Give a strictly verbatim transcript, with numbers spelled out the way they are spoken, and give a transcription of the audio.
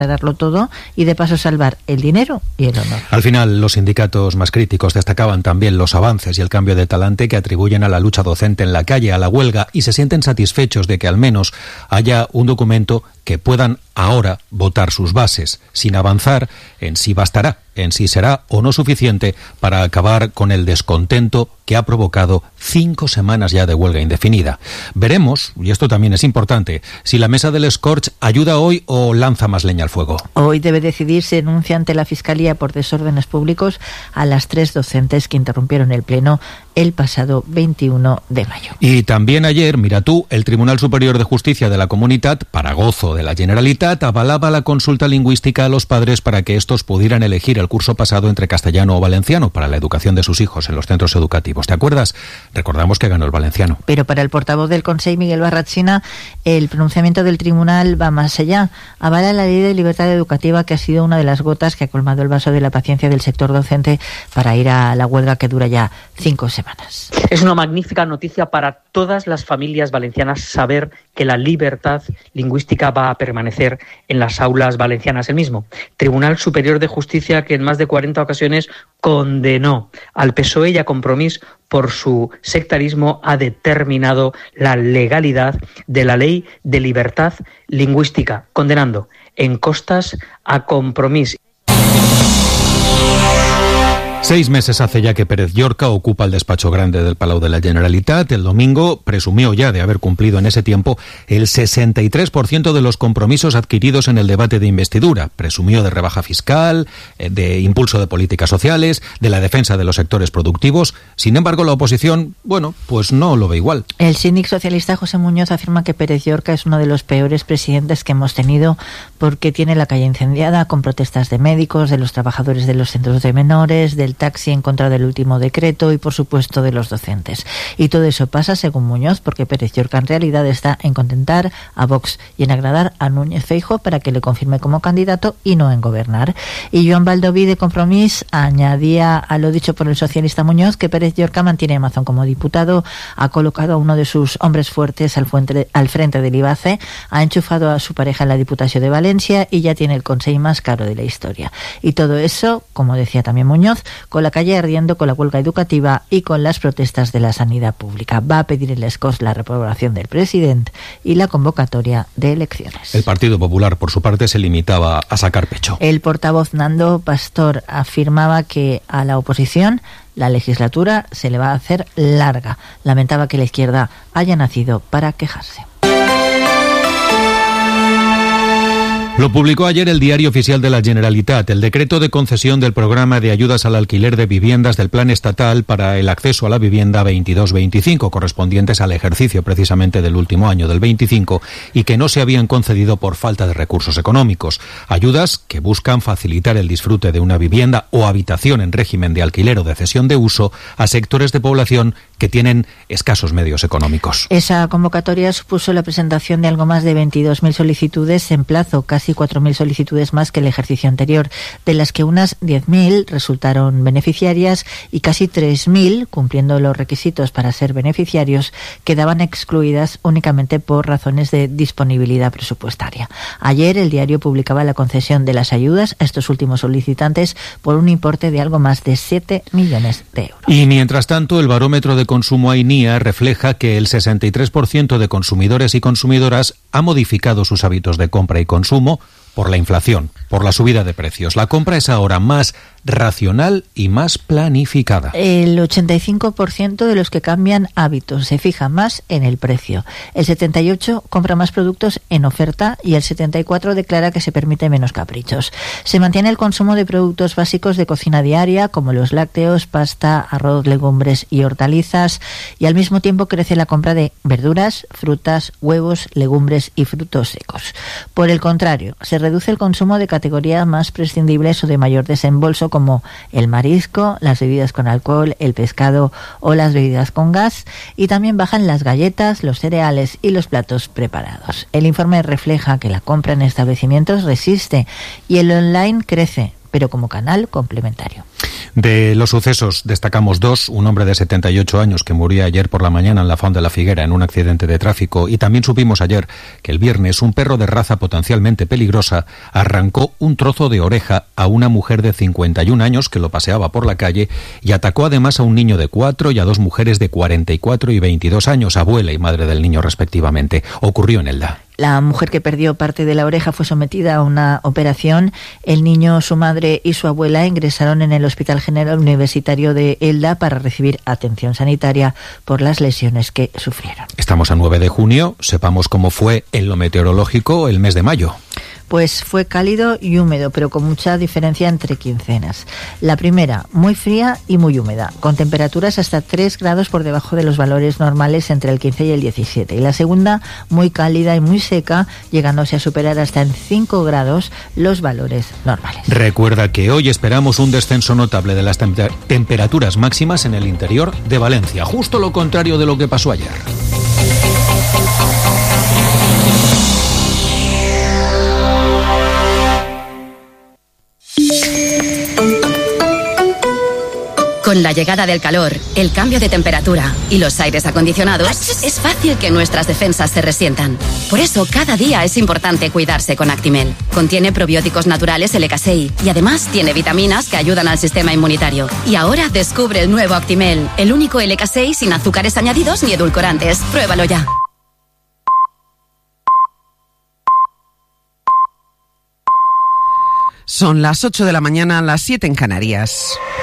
darlo todo y de paso salvar el dinero y el honor. Al final, los sindicatos más críticos destacaban también los avances y el cambio de talante que atribuyen a la lucha docente en la calle, a la huelga, y se sienten satisfechos de que al menos haya un documento que puedan ahora votar sus bases, sin avanzar en si bastará, en si será o no suficiente para acabar con el descontento que ha provocado cinco semanas ya de huelga indefinida. Veremos, y esto también es importante, si la mesa del Scorch ayuda hoy o lanza más leña al fuego. Hoy debe decidirse, denuncia ante la Fiscalía por desórdenes públicos a las tres docentes que interrumpieron el pleno el pasado veintiuno de mayo. Y también ayer, mira tú, el Tribunal Superior de Justicia de la Comunitat, para gozo de la Generalitat, avalaba la consulta lingüística a los padres para que estos pudieran elegir el curso pasado entre castellano o valenciano para la educación de sus hijos en los centros educativos. ¿Te acuerdas? Recordamos que ganó el valenciano. Pero para el portavoz del Consell, Miguel Barrachina, el pronunciamiento del tribunal va más allá. Avala la ley de libertad educativa, que ha sido una de las gotas que ha colmado el vaso de la paciencia del sector docente para ir a la huelga que dura ya cinco semanas. Es una magnífica noticia para todas las familias valencianas saber que la libertad lingüística va a permanecer en las aulas valencianas. El mismo Tribunal Superior de Justicia, que en más de cuarenta ocasiones condenó al P S O E y a Compromís por su sectarismo, ha determinado la legalidad de la ley de libertad lingüística, condenando en costas a Compromís. Seis meses hace ya que Pérez Llorca ocupa el despacho grande del Palau de la Generalitat. El domingo presumió ya de haber cumplido en ese tiempo el sesenta y tres por ciento de los compromisos adquiridos en el debate de investidura. Presumió de rebaja fiscal, de impulso de políticas sociales, de la defensa de los sectores productivos. Sin embargo, la oposición, bueno, pues no lo ve igual. El síndic socialista José Muñoz afirma que Pérez Llorca es uno de los peores presidentes que hemos tenido porque tiene la calle incendiada con protestas de médicos, de los trabajadores de los centros de menores, del taxi en contra del último decreto y, por supuesto, de los docentes. Y todo eso pasa, según Muñoz, porque Pérez Llorca en realidad está en contentar a Vox y en agradar a Núñez Feijóo para que le confirme como candidato y no en gobernar. Y Joan Baldoví, de Compromís, añadía a lo dicho por el socialista Muñoz que Pérez Llorca mantiene a Mazón como diputado, ha colocado a uno de sus hombres fuertes al, fuente, al frente del I B A C E, ha enchufado a su pareja en la Diputación de Valencia y ya tiene el Consell más caro de la historia. Y todo eso, como decía también Muñoz, con la calle ardiendo con la huelga educativa y con las protestas de la sanidad pública. Va a pedir el Escos la reprobación del presidente y la convocatoria de elecciones. El Partido Popular, por su parte, se limitaba a sacar pecho. El portavoz Nando Pastor afirmaba que a la oposición la legislatura se le va a hacer larga. Lamentaba que la izquierda haya nacido para quejarse. Lo publicó ayer el Diario Oficial de la Generalitat, el decreto de concesión del programa de ayudas al alquiler de viviendas del Plan Estatal para el acceso a la vivienda veintidós veinticinco, correspondientes al ejercicio precisamente del último año, del veinticinco, y que no se habían concedido por falta de recursos económicos. Ayudas que buscan facilitar el disfrute de una vivienda o habitación en régimen de alquiler o de cesión de uso a sectores de población que tienen escasos medios económicos. Esa convocatoria supuso la presentación de algo más de veintidós mil solicitudes en plazo, casi cuatro mil solicitudes más que el ejercicio anterior, de las que unas diez mil resultaron beneficiarias y casi tres mil, cumpliendo los requisitos para ser beneficiarios, quedaban excluidas únicamente por razones de disponibilidad presupuestaria. Ayer el diario publicaba la concesión de las ayudas a estos últimos solicitantes por un importe de algo más de siete millones de euros. Y mientras tanto, el barómetro de consumo AINIA refleja que el sesenta y tres por ciento de consumidores y consumidoras ha modificado sus hábitos de compra y consumo por la inflación, por la subida de precios. La compra es ahora más racional y más planificada. El ochenta y cinco por ciento de los que cambian hábitos se fija más en el precio. El setenta y ocho por ciento compra más productos en oferta y el setenta y cuatro por ciento declara que se permite menos caprichos. Se mantiene el consumo de productos básicos de cocina diaria, como los lácteos, pasta, arroz, legumbres y hortalizas, y al mismo tiempo crece la compra de verduras, frutas, huevos, legumbres y frutos secos. Por el contrario, se reduce el consumo de categorías más prescindibles o de mayor desembolso, como el marisco, las bebidas con alcohol, el pescado o las bebidas con gas, y también bajan las galletas, los cereales y los platos preparados. El informe refleja que la compra en establecimientos resiste y el online crece, pero como canal complementario. De los sucesos destacamos dos: un hombre de setenta y ocho años que murió ayer por la mañana en la Font de la Figuera en un accidente de tráfico, y también supimos ayer que el viernes un perro de raza potencialmente peligrosa arrancó un trozo de oreja a una mujer de cincuenta y un años que lo paseaba por la calle y atacó además a un niño de cuatro y a dos mujeres de cuarenta y cuatro y veintidós años, abuela y madre del niño respectivamente. Ocurrió en Elda. La mujer que perdió parte de la oreja fue sometida a una operación. El niño, su madre y su abuela ingresaron en el Hospital General Universitario de Elda para recibir atención sanitaria por las lesiones que sufrieron. Estamos a nueve de junio. Sepamos cómo fue en lo meteorológico el mes de mayo. Pues fue cálido y húmedo, pero con mucha diferencia entre quincenas. La primera, muy fría y muy húmeda, con temperaturas hasta tres grados por debajo de los valores normales entre el quince y el diecisiete. Y la segunda, muy cálida y muy seca, llegándose a superar hasta en cinco grados los valores normales. Recuerda que hoy esperamos un descenso notable de las tem- temperaturas máximas en el interior de Valencia, justo lo contrario de lo que pasó ayer. Con la llegada del calor, el cambio de temperatura y los aires acondicionados, es fácil que nuestras defensas se resientan. Por eso, cada día es importante cuidarse con Actimel. Contiene probióticos naturales L K S I y además tiene vitaminas que ayudan al sistema inmunitario. Y ahora descubre el nuevo Actimel, el único L K S I sin azúcares añadidos ni edulcorantes. Pruébalo ya. Son las ocho de la mañana, las siete en Canarias.